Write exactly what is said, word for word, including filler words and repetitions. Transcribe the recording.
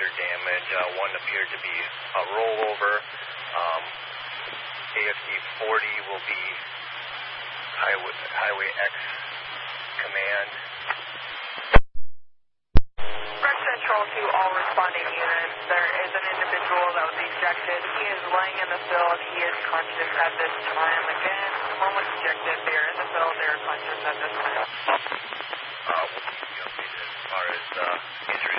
major damage. Uh, one appeared to be a rollover. Um, A F C forty will be Highway, highway X Command. Red Central to all responding units. There is an individual that was ejected. He is laying in the field. He is conscious at this time. Again, one was ejected. They are in the field. They are conscious at this time. Uh, we'll keep you updated as far as uh, injuries.